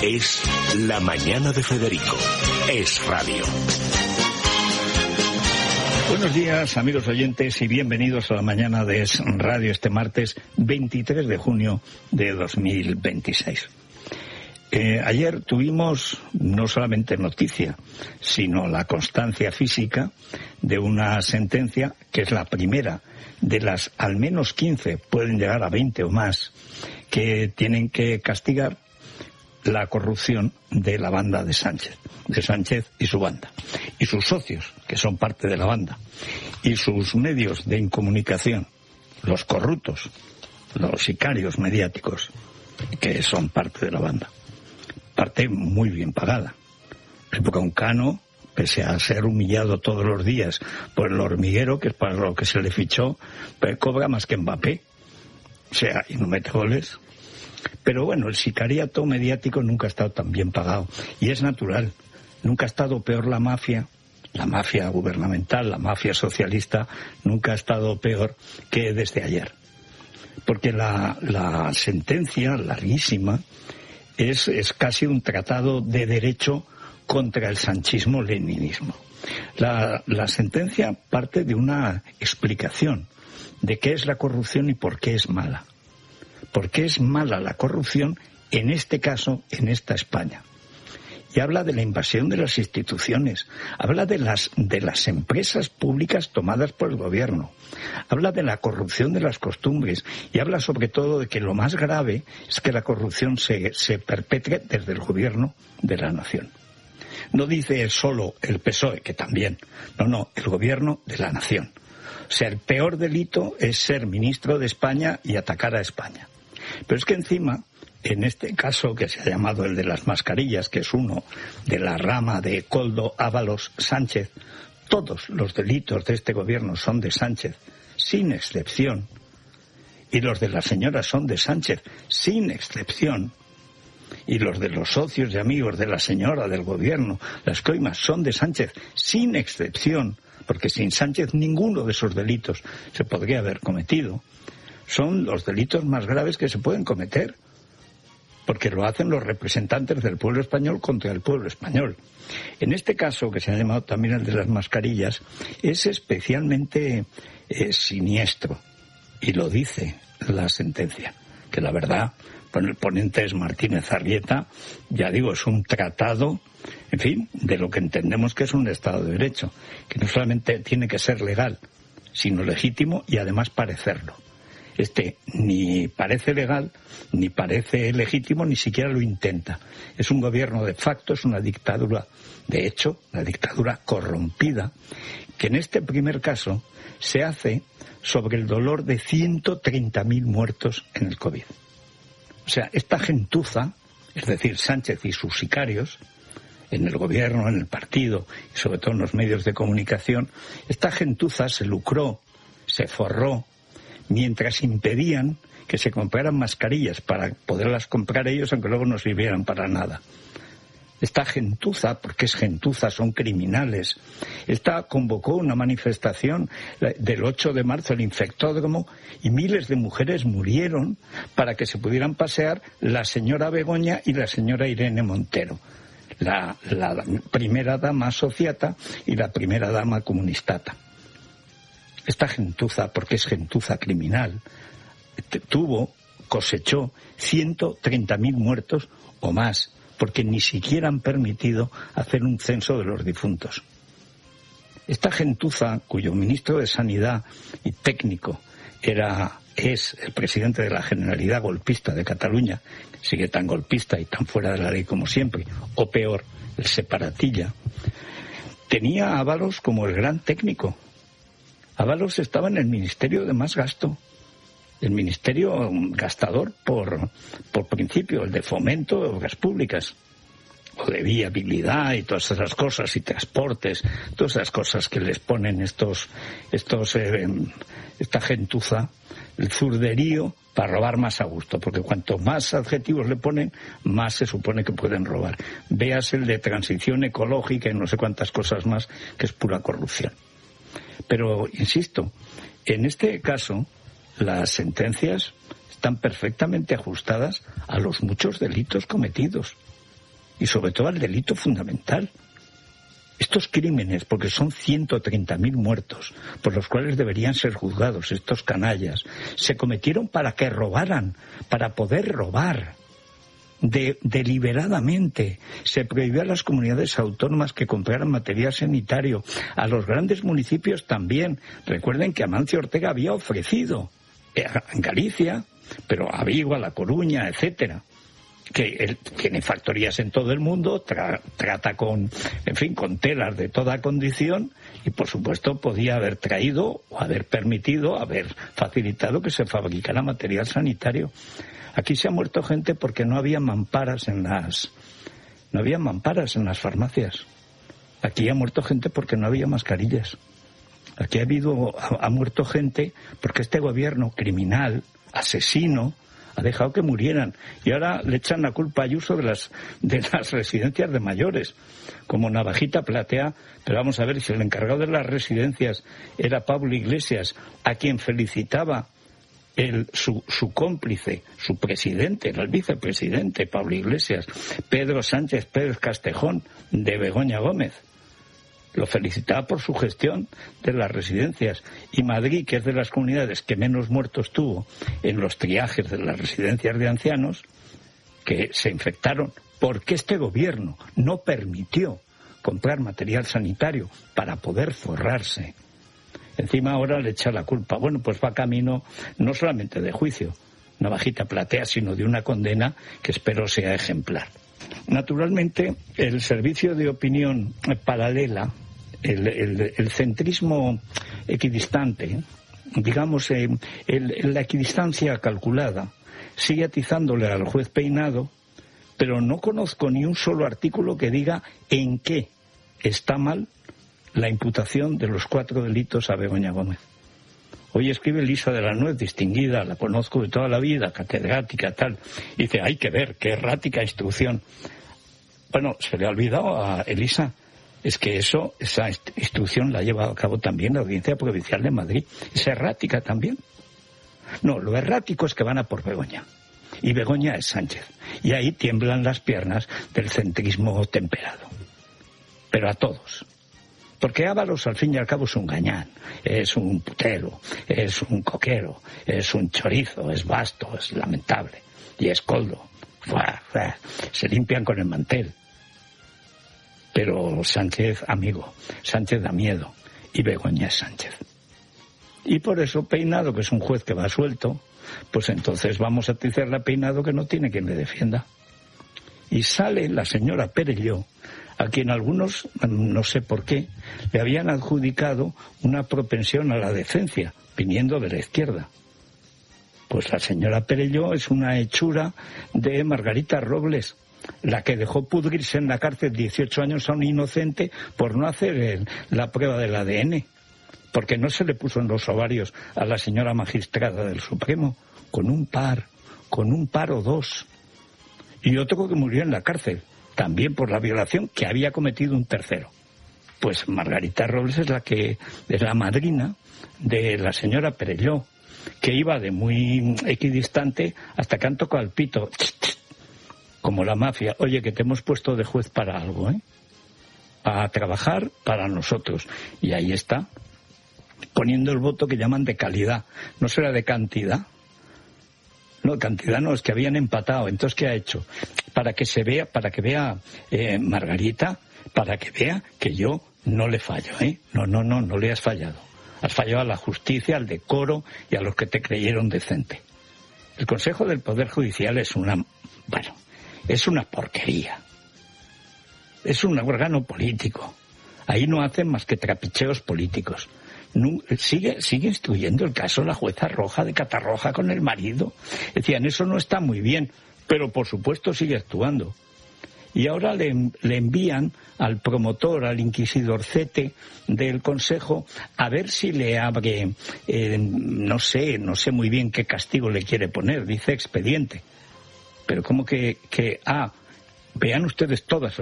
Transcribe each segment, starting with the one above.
Es La Mañana de Federico. Es radio. Buenos días, amigos oyentes, y bienvenidos a La Mañana de Es Radio este martes 23 de junio de 2026. Ayer tuvimos no solamente noticia, sino la constancia física de una sentencia que es la primera de las al menos 15, pueden llegar a 20 o más, que tienen que castigar la corrupción de la banda de Sánchez y su banda, y sus socios, que son parte de la banda, y sus medios de incomunicación, los corruptos, los sicarios mediáticos, que son parte de la banda. Parte muy bien pagada. El Broncano, pese a ser humillado todos los días por el hormiguero, que es para lo que se le fichó, pues cobra más que Mbappé. O sea, y no mete goles. Pero bueno, el sicariato mediático nunca ha estado tan bien pagado. Y es natural. Nunca ha estado peor la mafia gubernamental, la mafia socialista, nunca ha estado peor que desde ayer. Porque la sentencia larguísima es casi un tratado de derecho contra el sanchismo-leninismo. La sentencia parte de una explicación de qué es la corrupción y por qué es mala. ¿Por qué es mala la corrupción en este caso, en esta España? Y habla de la invasión de las instituciones, habla de las empresas públicas tomadas por el gobierno, habla de la corrupción de las costumbres y habla sobre todo de que lo más grave es que la corrupción se perpetre desde el gobierno de la nación. No dice solo el PSOE, que también, no, el gobierno de la nación. O sea, el peor delito es ser ministro de España y atacar a España. Pero es que encima, en este caso que se ha llamado el de las mascarillas, que es uno de la rama de Koldo Ábalos Sánchez, todos los delitos de este gobierno son de Sánchez, sin excepción. Y los de la señora son de Sánchez, sin excepción. Y los de los socios y amigos de la señora del gobierno, las coimas, son de Sánchez, sin excepción, porque sin Sánchez ninguno de esos delitos se podría haber cometido. Son los delitos más graves que se pueden cometer, porque lo hacen los representantes del pueblo español contra el pueblo español. En este caso, que se ha llamado también el de las mascarillas, es especialmente siniestro, y lo dice la sentencia, que la verdad, bueno, el ponente es Martínez Arrieta, ya digo, es un tratado, en fin, de lo que entendemos que es un Estado de Derecho, que no solamente tiene que ser legal, sino legítimo y además parecerlo. Ni parece legal, ni parece legítimo, ni siquiera lo intenta. Es un gobierno de facto, es una dictadura, de hecho, una dictadura corrompida, que en este primer caso se hace sobre el dolor de 130.000 muertos en el COVID. O sea, esta gentuza, es decir, Sánchez y sus sicarios, en el gobierno, en el partido y sobre todo en los medios de comunicación, esta gentuza se lucró, se forró, mientras impedían que se compraran mascarillas para poderlas comprar ellos, aunque luego no sirvieran para nada. Esta gentuza, porque es gentuza, son criminales. Esta convocó una manifestación del 8 de marzo, el infectódromo, y miles de mujeres murieron para que se pudieran pasear la señora Begoña y la señora Irene Montero, la primera dama sociata y la primera dama comunistata. Esta gentuza, porque es gentuza criminal, cosechó 130.000 muertos o más, porque ni siquiera han permitido hacer un censo de los difuntos. Esta gentuza, cuyo ministro de Sanidad y técnico es el presidente de la Generalidad golpista de Cataluña, que sigue tan golpista y tan fuera de la ley como siempre, o peor, el separatilla, tenía a Ábalos como el gran técnico. Ábalos estaba en el ministerio de más gasto, el ministerio gastador por principio, el de fomento de obras públicas, o de viabilidad y todas esas cosas, y transportes, todas esas cosas que les ponen esta gentuza, el zurderío, para robar más a gusto, porque cuanto más adjetivos le ponen, más se supone que pueden robar. Véase el de transición ecológica y no sé cuántas cosas más, que es pura corrupción. Pero, insisto, en este caso, las sentencias están perfectamente ajustadas a los muchos delitos cometidos. y sobre todo al delito fundamental. Estos crímenes, porque son 130.000 muertos, por los cuales deberían ser juzgados estos canallas, se cometieron para que robaran, para poder robar. Deliberadamente se prohibió a las comunidades autónomas que compraran material sanitario, a los grandes municipios también. Recuerden que Amancio Ortega había ofrecido en Galicia, pero a Vigo, a La Coruña, etcétera, que él tiene factorías en todo el mundo, trata con telas de toda condición, y por supuesto podía haber traído o haber permitido, haber facilitado que se fabricara material sanitario. Aquí se ha muerto gente porque no había mamparas en las farmacias. Aquí ha muerto gente porque no había mascarillas. Aquí ha muerto gente porque este gobierno criminal, asesino, ha dejado que murieran. Y ahora le echan la culpa a Ayuso de las residencias de mayores, como navajita platea. Pero vamos a ver, si el encargado de las residencias era Pablo Iglesias, a quien felicitaba su cómplice, su presidente, era el vicepresidente Pablo Iglesias, Pedro Sánchez Pérez Castejón, de Begoña Gómez. Lo felicitaba por su gestión de las residencias. Y Madrid, que es de las comunidades que menos muertos tuvo en los triajes de las residencias de ancianos, que se infectaron porque este gobierno no permitió comprar material sanitario para poder forrarse. Encima ahora le echa la culpa. Bueno, pues va camino no solamente de juicio, navajita platea, sino de una condena que espero sea ejemplar. Naturalmente, el servicio de opinión paralela, el centrismo equidistante, digamos, la equidistancia calculada, sigue atizándole al juez Peinado, pero no conozco ni un solo artículo que diga en qué está mal la imputación de los 4 delitos a Begoña Gómez. Hoy escribe Elisa de la Nuez, distinguida, la conozco de toda la vida, catedrática, tal. Y dice, hay que ver, qué errática instrucción. Bueno, se le ha olvidado a Elisa, es que esa instrucción la ha llevado a cabo también la Audiencia Provincial de Madrid. Es errática también. No, lo errático es que van a por Begoña. Y Begoña es Sánchez. Y ahí tiemblan las piernas del centrismo temperado. Pero a todos. Porque Ábalos, al fin y al cabo, es un gañán, es un putero, es un coquero, es un chorizo, es vasto, es lamentable, y es coldo. Se limpian con el mantel. Pero Sánchez, amigo, Sánchez da miedo, y Begoña es Sánchez. Y por eso Peinado, que es un juez que va suelto, pues entonces vamos a atizarle a Peinado que no tiene quien le defienda. Y sale la señora Perelló, a quien algunos, no sé por qué, le habían adjudicado una propensión a la decencia, viniendo de la izquierda. Pues la señora Perelló es una hechura de Margarita Robles, la que dejó pudrirse en la cárcel 18 años a un inocente por no hacer la prueba del ADN, porque no se le puso en los ovarios a la señora magistrada del Supremo, con un par o dos. Y otro que murió en la cárcel, también por la violación que había cometido un tercero. Pues Margarita Robles es la madrina de la señora Perelló, que iba de muy equidistante hasta que han tocado el pito, como la mafia. Oye, que te hemos puesto de juez para algo, a trabajar para nosotros. Y ahí está, poniendo el voto que llaman de calidad. ¿No será de cantidad? No, cantidad no, es que habían empatado. Entonces, ¿qué ha hecho? Para que vea Margarita, para que vea que yo no le fallo, No le has fallado. Has fallado a la justicia, al decoro y a los que te creyeron decente. El Consejo del Poder Judicial es una porquería. Es un órgano político. Ahí no hacen más que trapicheos políticos. Sigue instruyendo el caso la jueza Roja de Catarroja con el marido. Decían, eso no está muy bien, pero por supuesto sigue actuando. Y ahora le envían al promotor, al inquisidorcete del Consejo, a ver si le abre, no sé muy bien qué castigo le quiere poner, dice expediente. Pero como vean ustedes todas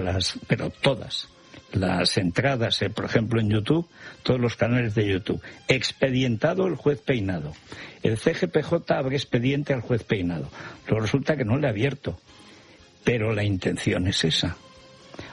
las entradas, por ejemplo en YouTube, todos los canales de YouTube. Expedientado el juez Peinado. El CGPJ abre expediente al juez Peinado. Luego resulta que no le ha abierto. Pero la intención es esa.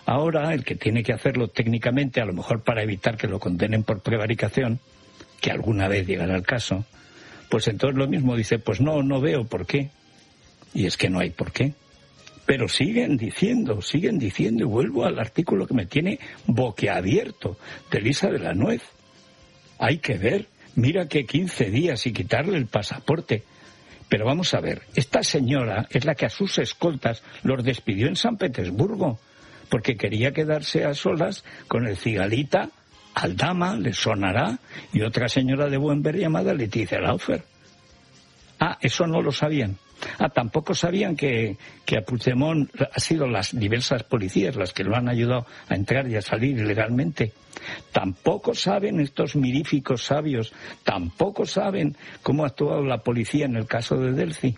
Ahora el que tiene que hacerlo técnicamente, a lo mejor para evitar que lo condenen por prevaricación, que alguna vez llegará el caso, pues entonces lo mismo dice, pues no veo por qué. Y es que no hay por qué. Pero siguen diciendo, y vuelvo al artículo que me tiene boquiabierto de Elisa de la Nuez. Hay que ver, mira que 15 días y quitarle el pasaporte. Pero vamos a ver, esta señora es la que a sus escoltas los despidió en San Petersburgo, porque quería quedarse a solas con el cigalita Aldama, le sonará, y otra señora de buen ver llamada Leticia Laufer. Eso no lo sabían. Tampoco sabían que a Puigdemont ha sido las diversas policías las que lo han ayudado a entrar y a salir ilegalmente. Tampoco saben estos miríficos sabios, tampoco saben cómo ha actuado la policía en el caso de Delcy.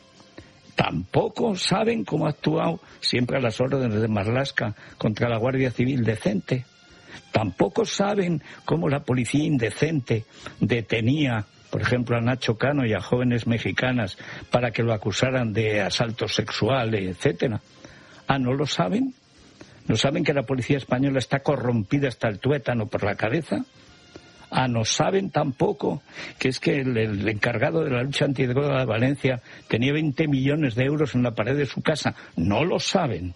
Tampoco saben cómo ha actuado siempre a las órdenes de Marlaska contra la Guardia Civil decente. Tampoco saben cómo la policía indecente detenía, por ejemplo, a Nacho Cano y a jóvenes mexicanas para que lo acusaran de asalto sexual, etcétera. ¿No lo saben? ¿No saben que la policía española está corrompida hasta el tuétano por la cabeza? ¿No saben tampoco que es que el encargado de la lucha antidroga de Valencia tenía 20 millones de euros en la pared de su casa? No lo saben.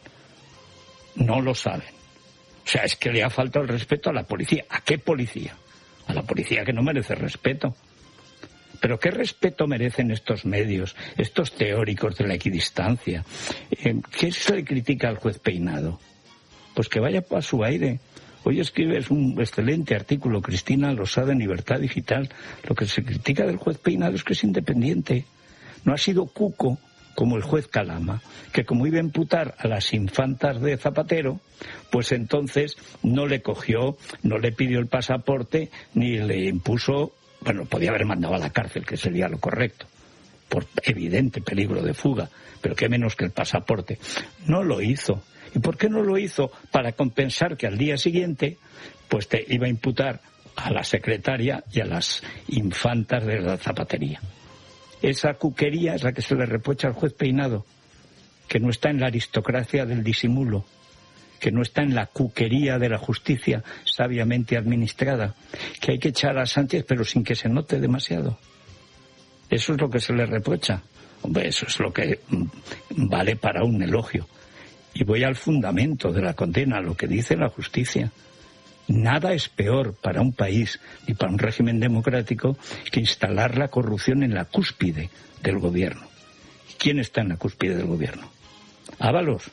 No lo saben. O sea, es que le ha faltado el respeto a la policía. ¿A qué policía? A la policía que no merece respeto. Pero ¿qué respeto merecen estos medios, estos teóricos de la equidistancia? ¿Qué se le critica al juez Peinado? Pues que vaya a su aire. Hoy escribes un excelente artículo, Cristina Losada, en Libertad Digital. Lo que se critica del juez Peinado es que es independiente. No ha sido cuco como el juez Calama, que como iba a imputar a las infantas de Zapatero, pues entonces no le cogió, no le pidió el pasaporte, ni le impuso, bueno, podía haber mandado a la cárcel, que sería lo correcto, por evidente peligro de fuga, pero qué menos que el pasaporte. No lo hizo. ¿Y por qué no lo hizo? Para compensar que al día siguiente, pues te iba a imputar a la secretaria y a las infantas de la zapatería. Esa cuquería es la que se le reprocha al juez Peinado, que no está en la aristocracia del disimulo, que no está en la cuquería de la justicia sabiamente administrada, que hay que echar a Sánchez pero sin que se note demasiado. Eso es lo que se le reprocha. Hombre, eso es lo que vale para un elogio. Y voy al fundamento de la condena, lo que dice la justicia. Nada es peor para un país y para un régimen democrático que instalar la corrupción en la cúspide del gobierno. ¿Quién está en la cúspide del gobierno? Ábalos.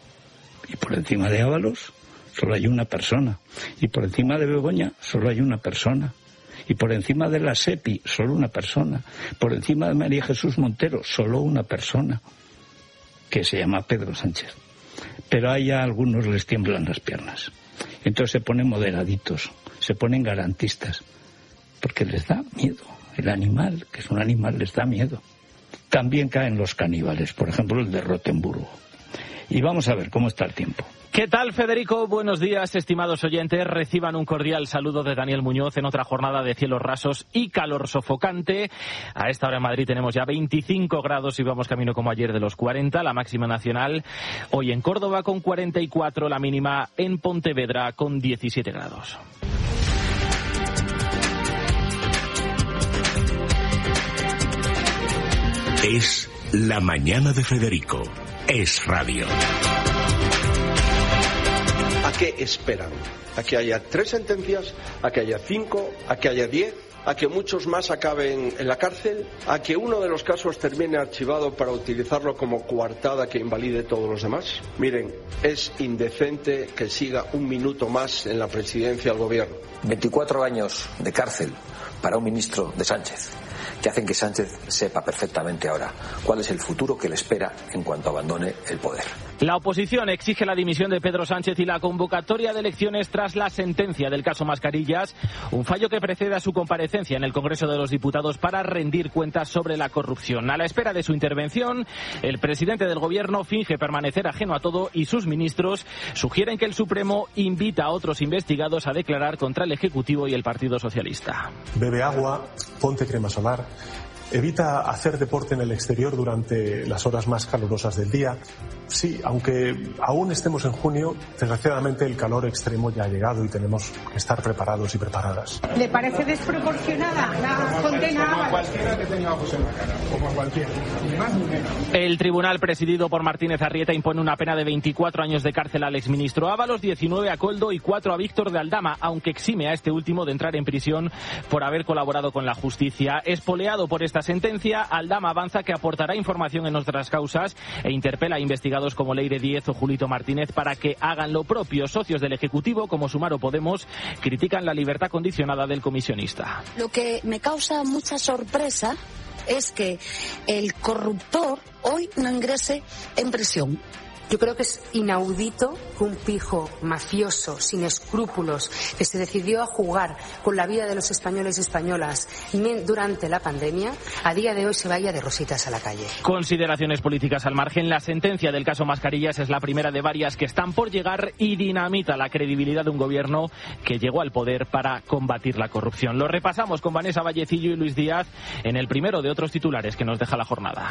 Y por encima de Ábalos solo hay una persona. Y por encima de Begoña solo hay una persona. Y por encima de la SEPI solo una persona. Por encima de María Jesús Montero solo una persona, que se llama Pedro Sánchez. Pero a algunos les tiemblan las piernas. Entonces se ponen moderaditos, se ponen garantistas, porque les da miedo. El animal, que es un animal, les da miedo. También caen los caníbales, por ejemplo el de Rotemburgo. Y vamos a ver cómo está el tiempo. ¿Qué tal, Federico? Buenos días, estimados oyentes. Reciban un cordial saludo de Daniel Muñoz en otra jornada de cielos rasos y calor sofocante. A esta hora en Madrid tenemos ya 25 grados y vamos camino como ayer de los 40, la máxima nacional. Hoy en Córdoba con 44, la mínima en Pontevedra con 17 grados. Es la mañana de Federico. Es radio. ¿A qué esperan? ¿A que haya 3 sentencias? ¿A que haya 5? ¿A que haya 10? ¿A que muchos más acaben en la cárcel? ¿A que uno de los casos termine archivado para utilizarlo como coartada que invalide todos los demás? Miren, es indecente que siga un minuto más en la presidencia del gobierno. 24 años de cárcel para un ministro de Sánchez, que hacen que Sánchez sepa perfectamente ahora cuál es el futuro que le espera en cuanto abandone el poder. La oposición exige la dimisión de Pedro Sánchez y la convocatoria de elecciones tras la sentencia del caso Mascarillas, un fallo que precede a su comparecencia en el Congreso de los Diputados para rendir cuentas sobre la corrupción. A la espera de su intervención, el presidente del Gobierno finge permanecer ajeno a todo y sus ministros sugieren que el Supremo invita a otros investigados a declarar contra el Ejecutivo y el Partido Socialista. Bebe agua, ponte crema solar evita hacer deporte en el exterior durante las horas más calurosas del día. Sí, aunque aún estemos en junio, desgraciadamente el calor extremo ya ha llegado y tenemos que estar preparados y preparadas. ¿Le parece desproporcionada la condena? Como a cualquiera que tenga ojos en la cara, como a cualquiera, ni más ni menos. El tribunal presidido por Martínez Arrieta impone una pena de 24 años de cárcel al exministro Ábalos, 19 a Koldo y 4 a Víctor de Aldama, aunque exime a este último de entrar en prisión por haber colaborado con la justicia. Espoleado por esta sentencia, Aldama avanza que aportará información en otras causas e interpela a investigados como Leire Díez o Julito Martínez para que hagan lo propio. Socios del Ejecutivo, como Sumar o Podemos, critican la libertad condicionada del comisionista. Lo que me causa mucha sorpresa es que el corruptor hoy no ingrese en prisión. Yo creo que es inaudito que un pijo mafioso, sin escrúpulos, que se decidió a jugar con la vida de los españoles y españolas durante la pandemia, a día de hoy se vaya de rositas a la calle. Consideraciones políticas al margen. La sentencia del caso Mascarillas es la primera de varias que están por llegar y dinamita la credibilidad de un gobierno que llegó al poder para combatir la corrupción. Lo repasamos con Vanessa Vallecillo y Luis Díaz en el primero de otros titulares que nos deja la jornada.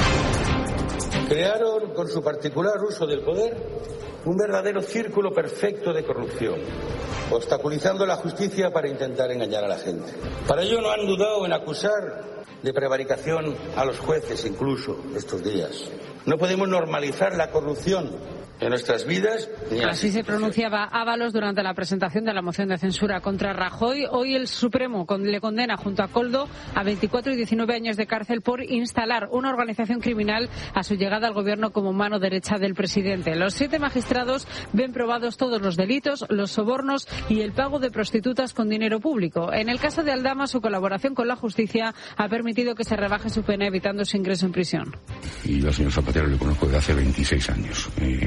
Crearon, con su particular uso del poder, un verdadero círculo perfecto de corrupción, obstaculizando la justicia para intentar engañar a la gente. Para ello no han dudado en acusar de prevaricación a los jueces, incluso estos días. No podemos normalizar la corrupción en nuestras vidas. Así se pronunciaba Ábalos durante la presentación de la moción de censura contra Rajoy. Hoy el Supremo le condena junto a Koldo a 24 y 19 años de cárcel por instalar una organización criminal a su llegada al gobierno como mano derecha del presidente. Los 7 magistrados ven probados todos los delitos, los sobornos y el pago de prostitutas con dinero público. En el caso de Aldama, su colaboración con la justicia ha permitido que se rebaje su pena evitando su ingreso en prisión. Y yo al señor Zapatero le conozco desde hace 26 años.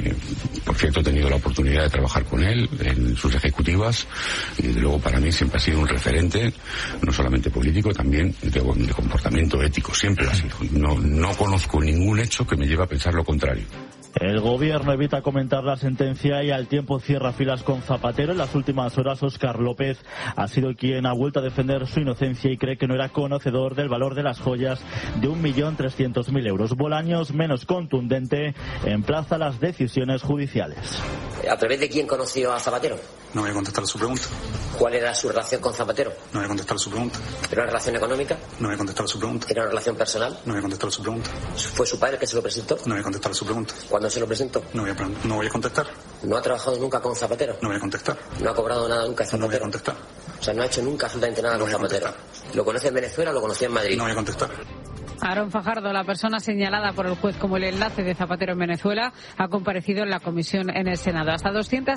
Por cierto, he tenido la oportunidad de trabajar con él en sus ejecutivas y desde luego para mí siempre ha sido un referente, no solamente político, también de comportamiento ético, siempre lo ha sido. No conozco ningún hecho que me lleve a pensar lo contrario. El gobierno evita comentar la sentencia y al tiempo cierra filas con Zapatero. En las últimas horas, Óscar López ha sido quien ha vuelto a defender su inocencia y cree que no era conocedor del valor de las joyas de 1.300.000 euros. Bolaños, menos contundente, emplaza las decisiones judiciales. ¿A través de quién conoció a Zapatero? No voy a contestar a su pregunta. ¿Cuál era su relación con Zapatero? No voy a contestar a su pregunta. ¿Era una relación económica? No voy a contestar a su pregunta. ¿Era una relación personal? No voy a contestar a su pregunta. ¿Fue su padre el que se lo presentó? No voy a contestar a su pregunta. ¿Cuándo se lo presentó? No voy a contestar. ¿No ha trabajado nunca con Zapatero? No voy a contestar. ¿No ha cobrado nada nunca de Zapatero? No voy a contestar. O sea, no ha hecho nunca absolutamente nada con Zapatero. ¿Lo conoce en Venezuela o lo conocía en Madrid? No voy a contestar. Aarón Fajardo, la persona señalada por el juez como el enlace de Zapatero en Venezuela, ha comparecido en la comisión en el Senado. Hasta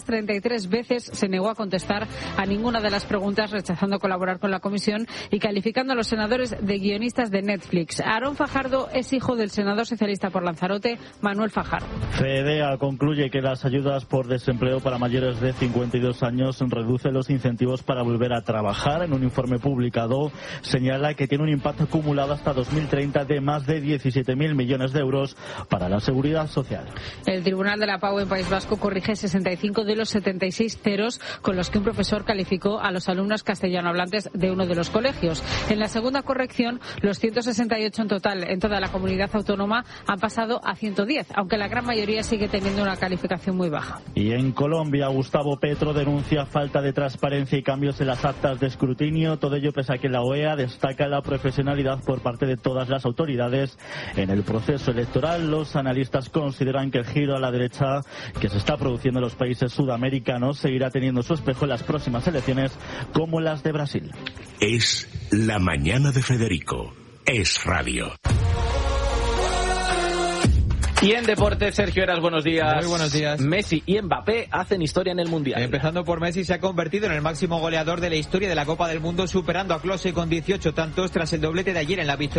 233 veces se negó a contestar a ninguna de las preguntas, rechazando colaborar con la comisión y calificando a los senadores de guionistas de Netflix. Aarón Fajardo es hijo del senador socialista por Lanzarote, Manuel Fajardo. FEDEA concluye que las ayudas por desempleo para mayores de 52 años reducen los incentivos para volver a trabajar. En un informe publicado señala que tiene un impacto acumulado hasta 2030 de más de 17.000 millones de euros para la seguridad social. El Tribunal de la Pau en País Vasco corrige 65 de los 76 ceros con los que un profesor calificó a los alumnos castellanohablantes de uno de los colegios. En la segunda corrección, los 168 en total en toda la comunidad autónoma han pasado a 110, aunque la gran mayoría sigue teniendo una calificación muy baja. Y en Colombia, Gustavo Petro denuncia falta de transparencia y cambios en las actas de escrutinio. Todo ello pese a que la OEA destaca la profesionalidad por parte de todas las autoridades en el proceso electoral. Los analistas consideran que el giro a la derecha que se está produciendo en los países sudamericanos seguirá teniendo su espejo en las próximas elecciones como las de Brasil. Es la mañana de Federico. Es radio. Y en deportes, Sergio Heras, buenos días. Muy buenos días. Messi y Mbappé hacen historia en el Mundial. Empezando por Messi, se ha convertido en el máximo goleador de la historia de la Copa del Mundo, superando a Klose con 18 tantos tras el doblete de ayer en la victoria